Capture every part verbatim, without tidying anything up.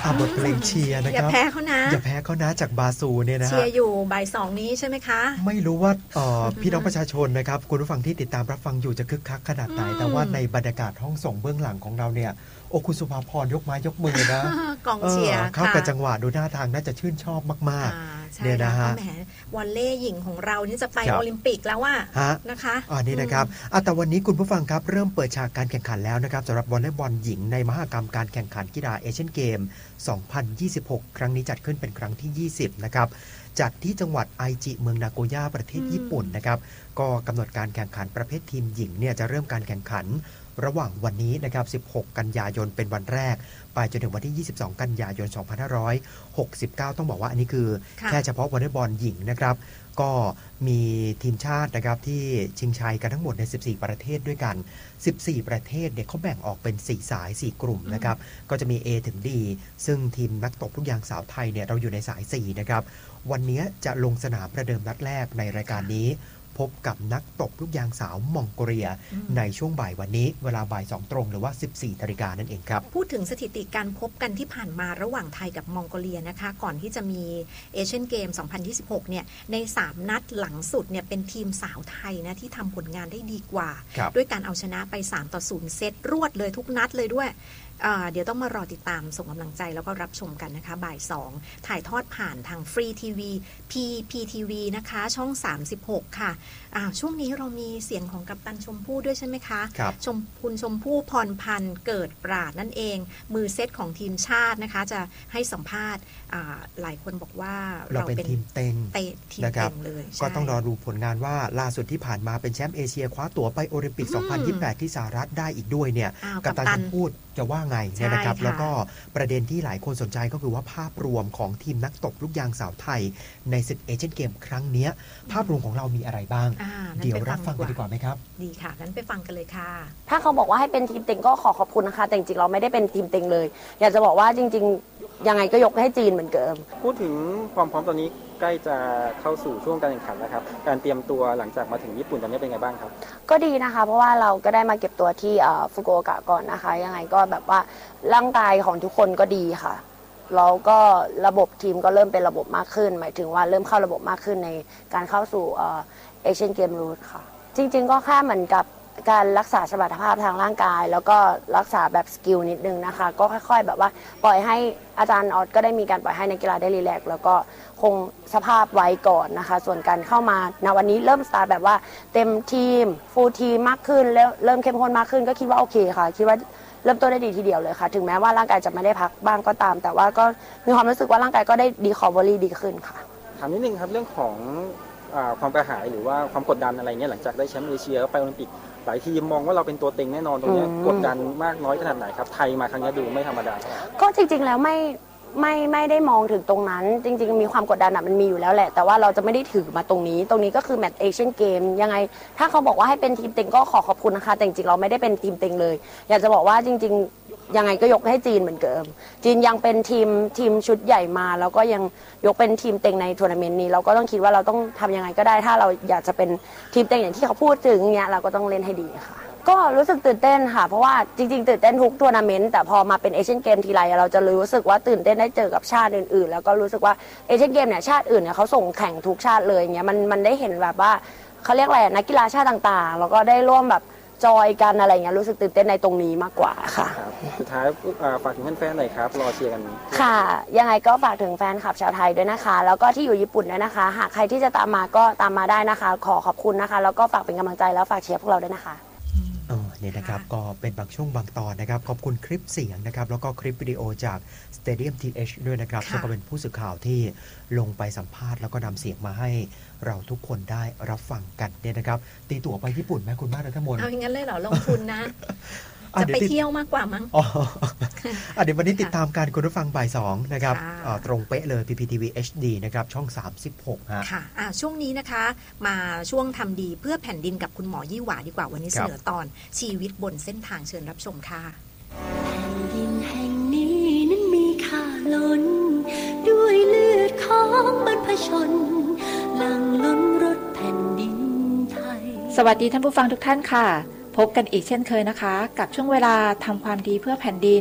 อ่ะบทเพลงเชียร์นะครับอย่าแพ้เขานะอย่าแพ้เขานะจากบาซูเนี่ยนะฮะเชียร์อยู่บ่ายสองนี้ใช่ไหมคะไม่รู้ว่าพี่น้องประชาชนนะครับคุณผู้ฟังที่ติดตามรับฟังอยู่จะคึกคักขนาดไหนแต่ว่าในบรรยากาศห้องส่งเบื้องหลังของเราเนี่ยโอ้คุณสุภาพรยกไม้ยกมือนะกองเชียร์เข้ากับจังหวะดูหน้าทางน่าจะชื่นชอบมากๆเนี่ยนะฮะแหมวอลเลย์หญิงของเรานี่จะไปโอลิมปิกแล้วว่านะคะอ๋อนี่นะครับแต่วันนี้คุณผู้ฟังครับเริ่มเปิดฉากการแข่งขันแล้วนะครับสำหรับวอลเลย์บอลหญิงในมหกรรมการแข่งขันกีฬาเอเชียนเกมสองพันยี่สิบหกครั้งนี้จัดขึ้นเป็นครั้งที่ยี่สิบนะครับจัดที่จังหวัดไอจิเมืองนาโกย่าประเทศญี่ปุ่นนะครับก็กำหนดการแข่งขันประเภททีมหญิงเนี่ยจะเริ่มการแข่งขันระหว่างวันนี้นะครับสิบหกกันยายนเป็นวันแรกไปจนถึงวันที่ยี่สิบสองกันยายนสองพันห้าร้อยหกสิบเก้าต้องบอกว่าอันนี้คือแค่เฉพาะวอลเลย์บอลหญิงนะครับก็มีทีมชาตินะครับที่ชิงชัยกันทั้งหมดในสิบสี่ประเทศด้วยกันสิบสี่ประเทศเนี่ยเขาแบ่งออกเป็นสี่สายสี่กลุ่มนะครับก็จะมี A ถึง D ซึ่งทีมนักตบลูกยางสาวไทยเนี่ยเราอยู่ในสายสี่นะครับวันนี้จะลงสนามประเดิมนัดแรกในรายการนี้พบกับนักตบลูกยางสาวมองโกเลียในช่วงบ่ายวันนี้เวลาบ่ายสองตรงหรือว่าสิบสี่นาฬิกานั่นเองครับพูดถึงสถิติการพบกันที่ผ่านมาระหว่างไทยกับมองโกเลียนะคะก่อนที่จะมีเอเชียนเกมสองพันยี่สิบหกเนี่ยในสามนัดหลังสุดเนี่ยเป็นทีมสาวไทยนะที่ทำผลงานได้ดีกว่าด้วยการเอาชนะไปสามต่อศูนย์เซตรวดเลยทุกนัดเลยด้วยเดี๋ยวต้องมารอติดตามส่งกำลังใจแล้วก็รับชมกันนะคะบ่ายสองถ่ายทอดผ่านทางฟรีทีวี พี พี ที วี นะคะช่องสามสิบหกค่ะช่วงนี้เรามีเสียงของกัปตันชมพู่ด้วยใช่ไหมคะชมคุณชมพู่พรพันธ์เกิดปราดนั่นเองมือเซตของทีมชาตินะคะจะให้สัมภาษณ์หลายคนบอกว่าเราเป็นทีมเต็งนะครับก็ต้องรอดูผลงานว่าล่าสุดที่ผ่านมาเป็นแชมป์เอเชียคว้าตั๋วไปโอลิมปิกสองพันยี่สิบแปดที่สหรัฐได้อีกด้วยเนี่ยกัปตันชมพู่จะว่าไงเนี่ยนะครับแล้วก็ประเด็นที่หลายคนสนใจก็คือว่าภาพรวมของทีมนักตบลูกยางสาวไทยในศึกเอเชียนเกมครั้งนี้ภาพรวมของเรามีอะไรบ้างเดี๋ยวรับฟังกันดีกว่าไหมครับดีค่ะงั้นไปฟังกันเลยค่ะถ้าเขาบอกว่าให้เป็นทีมเต็งก็ขอขอบคุณนะคะแต่จริงๆเราไม่ได้เป็นทีมเต็งเลยอยากจะบอกว่าจริงๆยังไงก็ยกให้จีนเหมือนเดิมพูดถึงความพร้อมตอนนี้ใกล้จะเข้าสู่ช่วงการแข่งขันแล้วครับการเตรียมตัวหลังจากมาถึงญี่ปุ่นตอนนี้เป็นไงบ้างครับก็ดีนะคะเพราะว่าเราก็ได้มาเก็บตัวที่ฟุกุโอกะก่อนนะคะยังไงก็แบบว่าร่างกายของทุกคนก็ดีค่ะแล้วก็ระบบทีมก็เริ่มเป็นระบบมากขึ้นหมายถึงว่าเริ่มเข้าระบบมากขึ้นในการเข้าสู่เอเชียนเกมรูทค่ะจริงๆก็แค่เหมือนกับการรักษาสมรรถภาพทางร่างกายแล้วก็รักษาแบบสกิลนิดนึงนะคะก็ค่อยๆแบบว่าปล่อยให้อาจารย์ออสก็ได้มีการปล่อยให้นักกีฬาได้รีแลกซ์แล้วก็คงสภาพไว้ก่อนนะคะส่วนการเข้ามาณวันนี้เริ่มสตาร์ทแบบว่าเต็มทีมฟูลทีมมากขึ้นแล้วเริ่มเข้มข้นมากขึ้นก็คิดว่าโอเคค่ะคิดว่าเริ่มต้นได้ดีทีเดียวเลยค่ะถึงแม้ว่าร่างกายจะไม่ได้พักบ้างก็ตามแต่ว่าก็มีความรู้สึกว่าร่างกายก็ได้ดีคอร์บอรี่ดีขึ้นค่ะถามนิดนึงครับเรื่องของความกระหายหรือว่าความกดดันอะไรเงี้ยหลังจากได้แชมป์เอเชียไปโอลิมปิกหลายทีมมองว่าเราเป็นตัวเต็งแน่นอนตรงนี้กดดันมากน้อยขนาดไหนครับไทยมาครั้งนี้ดูไม่ธรรมดาก็จริงๆแล้วไม่ไม่ไม่ได้มองถึงตรงนั้นจริงๆมีความกดดันมันมีอยู่แล้วแหละแต่ว่าเราจะไม่ได้ถือมาตรงนี้ตรงนี้ก็คือแมตช์เอเชียนเกมยังไงถ้าเขาบอกว่าให้เป็นทีมเต็งก็ขอขอบคุณนะคะแต่จริงๆเราไม่ได้เป็นทีมเต็งเลยอยากจะบอกว่าจริงๆยังไงก็ยกให้จีนเหมือนเดิมจีนยังเป็นทีมทีมชุดใหญ่มาแล้วก็ยังยกเป็นทีมเต็งในทัวร์นาเมนต์นี้เราก็ต้องคิดว่าเราต้องทำยังไงก็ได้ถ้าเราอยากจะเป็นทีมเต็งอย่างที่เขาพูดถึงเนี้ยเราก็ต้องเล่นให้ดีค่ะก็รู้สึกตื่นเต้นค่ะเพราะว่าจริงๆตื่นเต้นทุกทัวร์นาเมนต์แต่พอมาเป็นเอเชียนเกมทีไรเราจะรู้สึกว่าตื่นเต้นได้เจอกับชาติอื่นๆแล้วก็รู้สึกว่าเอเชียนเกมเนี่ยชาติอื่นเนี่ยเขาส่งแข่งทุกชาติเลยเงี้ยมันมันได้เห็นแบบว่าเขาเรียกอะไรนักกีฬาชาติต่างๆแล้วก็ได้ร่วมแบบจอยกันอะไรเงี้ยรู้สึกตื่นเต้นในตรงนี้มากกว่าค่ะสุดท้ายฝากถึงแฟนๆหน่อยครับรอเชียร์กันค่ะยังไงก็ฝากถึงแฟนคลับชาวไทยด้วยนะคะแล้วก็ที่อยู่ญี่ปุ่นด้วยนะคะหากใครที่จะตามมาก็ตามมาได้นะคะขอขอบคุณนะคะแล้วก็ฝากเป็นกำลังใจแล้วฝากเชียร์พวกเราด้วยนะคะเนี่ยนะครับก็เป็นบางช่วงบางตอนนะครับขอบคุณคลิปเสียงนะครับแล้วก็คลิปวิดีโอจาก Stadium ที เอช ด้วยนะครับซึ่งก็เป็นผู้สื่อข่าวที่ลงไปสัมภาษณ์แล้วก็นำเสียงมาให้เราทุกคนได้รับฟังกันเนี่ยนะครับตีตั๋วไปญี่ปุ่นไหมคุณมารัฐมนเอาอย่างนั้นเลยเหรอลงทุนนะจะไปเที่ยวมากกว่ามั้งอ๋อเดี๋ยววันนี้ติดตามการคุณผู้ฟังบ่ายสองนะครับตรงเป๊ะเลย พี พี ที วี เอช ดี นะครับช่องสามสิบหกฮะค่ะช่วงนี้นะคะมาช่วงทำดีเพื่อแผ่นดินกับคุณหมอยี่หว่าดีกว่าวันนี้เสนอตอนชีวิตบนเส้นทางเชิญรับชมค่ะแผ่นดินแห่งนี้นั้นมีค่าล้นด้วยเลือดของบรรพชนหลั่งล้นรถแผ่นดินไทยสวัสดีท่านผู้ฟังทุกท่านค่ะพบกันอีกเช่นเคยนะคะกับช่วงเวลาทำความดีเพื่อแผ่นดิน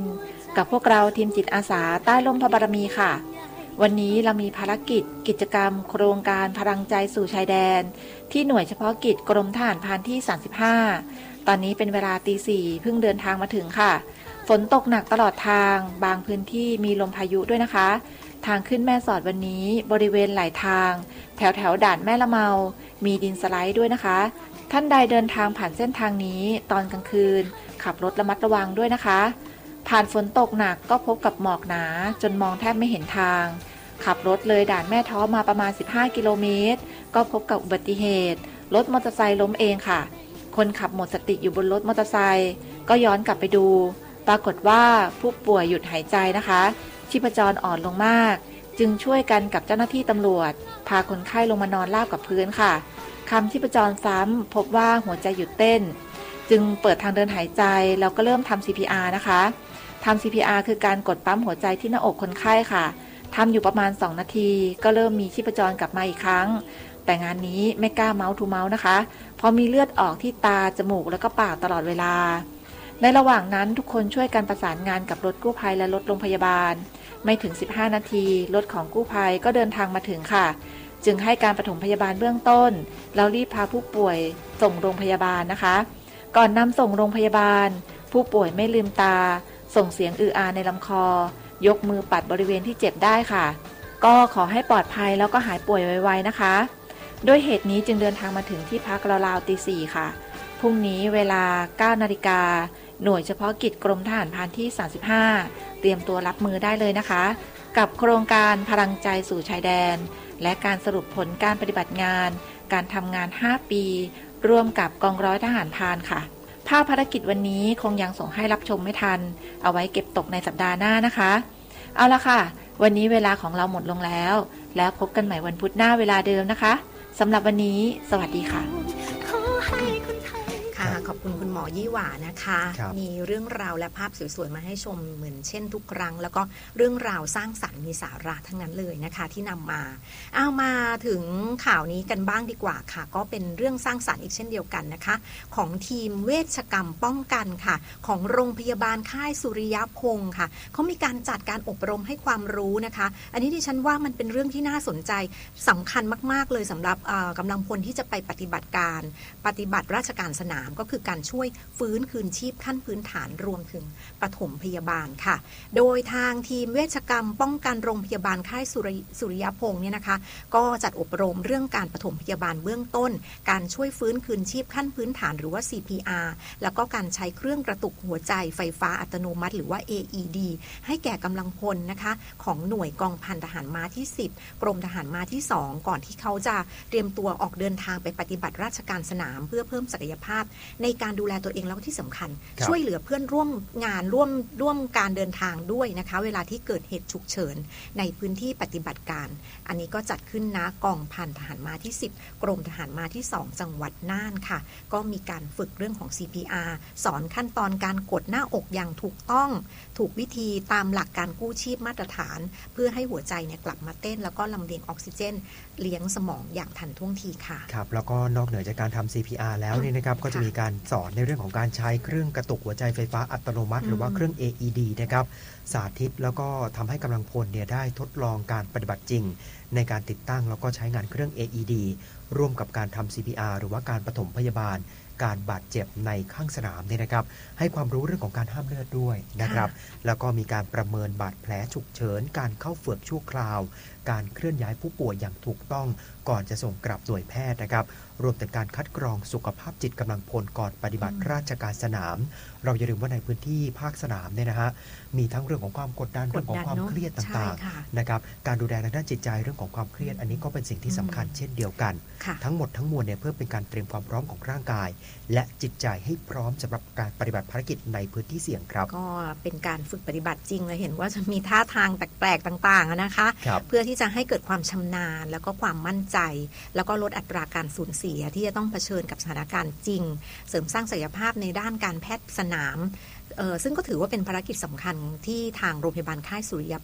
กับพวกเราทีมจิตอาสาใต้ร่มพระบารมีค่ะวันนี้เรามีภารกิจกิจกรรมโครงการพลังใจสู่ชายแดนที่หน่วยเฉพาะกิจกรมทหารพรานที่สามสิบห้าตอนนี้เป็นเวลาตีสี่เพิ่งเดินทางมาถึงค่ะฝนตกหนักตลอดทางบางพื้นที่มีลมพายุด้วยนะคะทางขึ้นแม่สอดวันนี้บริเวณหลายทางแถวแถวด่านแม่ละเมามีดินสไลด์ด้วยนะคะท่านใดเดินทางผ่านเส้นทางนี้ตอนกลางคืนขับรถระมัดระวังด้วยนะคะผ่านฝนตกหนักก็พบกับหมอกหนาจนมองแทบไม่เห็นทางขับรถเลยด่านแม่ท้อมาประมาณสิบห้ากิโลเมตรก็พบกับอุบัติเหตุรถมอเตอร์ไซค์ล้มเองค่ะคนขับหมดสติอยู่บนรถมอเตอร์ไซค์ก็ย้อนกลับไปดูปรากฏว่าผู้ป่วยหยุดหายใจนะคะชีพจรอ่อนลงมากจึงช่วยกันกับเจ้าหน้าที่ตำรวจพาคนไข้ลงมานอนราบกับพื้นค่ะคำชีพจรซ้ำพบว่าหัวใจหยุดเต้นจึงเปิดทางเดินหายใจแล้วก็เริ่มทำ ซี พี อาร์ นะคะทำ ซี พี อาร์ คือการกดปั๊มหัวใจที่หน้าอกคนไข้ค่ะทำอยู่ประมาณสองนาทีก็เริ่มมีชีพจรกลับมาอีกครั้งแต่งานนี้ไม่กล้าเมาส์ทูเมาส์นะคะเพราะมีเลือดออกที่ตาจมูกแล้วก็ปากตลอดเวลาในระหว่างนั้นทุกคนช่วยกันประสานงานกับรถกู้ภัยและรถโรงพยาบาลไม่ถึงสิบห้านาทีรถของกู้ภัยก็เดินทางมาถึงค่ะจึงให้การปฐมพยาบาลเบื้องต้นแล้วรีบพาผู้ป่วยส่งโรงพยาบาลนะคะก่อนนำส่งโรงพยาบาลผู้ป่วยไม่ลืมตาส่งเสียงอืออาในลำคอยกมือปัดบริเวณที่เจ็บได้ค่ะก็ขอให้ปลอดภัยแล้วก็หายป่วยไวๆนะคะด้วยเหตุนี้จึงเดินทางมาถึงที่พักราวๆตีสี่ค่ะพรุ่งนี้เวลา เก้านาฬิกาหน่วยเฉพาะกิจกรมทหารพรานที่สามสิบห้าเตรียมตัวรับมือได้เลยนะคะกับโครงการพลังใจสู่ชายแดนและการสรุปผลการปฏิบัติงานการทำงานห้าปีร่วมกับกองร้อยทหารพรานค่ะภาพภารกิจวันนี้คงยังส่งให้รับชมไม่ทันเอาไว้เก็บตกในสัปดาห์หน้านะคะเอาละค่ะวันนี้เวลาของเราหมดลงแล้วแล้วพบกันใหม่วันพุธหน้าเวลาเดิมนะคะสำหรับวันนี้สวัสดีค่ะค่ะขอบคุณคุณหมอยี่หว่านะคะมีเรื่องราวและภาพสวยๆมาให้ชมเหมือนเช่นทุกครั้งแล้วก็เรื่องราวสร้างสรรค์มีสาระทั้งนั้นเลยนะคะที่นำมาเอามาถึงข่าวนี้กันบ้างดีกว่าค่ะก็เป็นเรื่องสร้างสรรค์อีกเช่นเดียวกันนะคะของทีมเวชกรรมป้องกันค่ะของโรงพยาบาลค่ายสุริยพงศ์ค่ะเขามีการจัดการอบรมให้ความรู้นะคะอันนี้ดิฉันว่ามันเป็นเรื่องที่น่าสนใจสำคัญมากๆเลยสำหรับกำลังพลที่จะไปปฏิบัติการปฏิบัติราชการสนามก็คือการช่วยฟื้นคืนชีพขั้นพื้นฐานรวมถึงปฐมพยาบาลค่ะโดยทางทีมเวชกรรมป้องกันโรงพยาบาลค่ายสุริสุริยพงศ์เนี่ยนะคะก็จัดอบรมเรื่องการปฐมพยาบาลเบื้องต้นการช่วยฟื้นคืนชีพขั้นพื้นฐานหรือว่า ซี พี อาร์ แล้วก็การใช้เครื่องกระตุกหัวใจไฟฟ้าอัตโนมัติหรือว่า เอ อี ดี ให้แก่กำลังพลนะคะของหน่วยกองพันทหารม้าที่สิบกรมทหารม้าที่สองก่อนที่เขาจะเตรียมตัวออกเดินทางไปปฏิบัติราชการสนามเพื่อเพิ่มศักยภาพในการดูแลตัวเองแล้วก็ที่สำคัญช่วยเหลือเพื่อนร่วมงานร่วมร่วมการเดินทางด้วยนะคะเวลาที่เกิดเหตุฉุกเฉินในพื้นที่ปฏิบัติการอันนี้ก็จัดขึ้นนะกองพันทหารม้าที่สิบกรมทหารม้าที่สองจังหวัดน่านค่ะก็มีการฝึกเรื่องของ ซี พี อาร์ สอนขั้นตอนการกดหน้าอกอย่างถูกต้องถูกวิธีตามหลักการกู้ชีพมาตรฐานเพื่อให้หัวใจเนี่ยกลับมาเต้นแล้วก็ลำเลียงออกซิเจนเลี้ยงสมองอย่างทันท่วงทีค่ะครับแล้วก็นอกเหนือจากการทำ ซี พี อาร์ แล้วเนี่ยนะครับก็จะมีการสอนในเรื่องของการใช้เครื่องกระตุกหัวใจไฟฟ้าอัตโนมัติหรือว่าเครื่อง เอ อี ดี นะครับสาธิตแล้วก็ทำให้กำลังพลเนี่ยได้ทดลองการปฏิบัติจริงในการติดตั้งแล้วก็ใช้งานเครื่อง เอ อี ดี ร่วมกับการทำ ซี พี อาร์ หรือว่าการปฐมพยาบาลการบาดเจ็บในข้างสนามเนี่ยนะครับให้ความรู้เรื่องของการห้ามเลือดด้วยนะครับแล้วก็มีการประเมินบาดแผลฉุกเฉินการเข้าเฝือกชั่วคราวการเคลื่อนย้ายผู้ป่วยอย่างถูกต้องก่อนจะส่งกลับหน่วยแพทย์นะครับรวมถึงการคัดกรองสุขภาพจิตกำลังพลก่อนปฏิบัติราชการสนามเราอย่าลืมว่าในพื้นที่ภาคสนามเนี่ยนะฮะมีทั้งเรื่องของความกดดันเรื่องของความเครียดต่างๆนะครับการดูแลทางด้านจิตใจเรื่องของความเครียดอันนี้ก็เป็นสิ่งที่สำคัญเช่นเดียวกันทั้งหมดทั้งมวลเนี่ยเพื่อเป็นการเตรียมความพร้อมของร่างกายและจิตใจให้พร้อมสำหรับการปฏิบัติภารกิจในพื้นที่เสี่ยงครับก็เป็นการฝึกปฏิบัติจริงเลยเห็นว่าจะมีท่าทางแปลกๆต่างๆนะคะเพื่อที่จะให้เกิดความชำนาญแล้วก็ความมั่นใจแล้วก็ลดอัตราการสูญเสียที่จะต้องเผชิญกับสถานการณ์จริงเสริมสร้างศักยภาพในด้านการแพทย์สนามซึ่งก็ถือว่าเป็นภารกิจสำคัญที่ทางโรงพยาบาลค่ายสุริย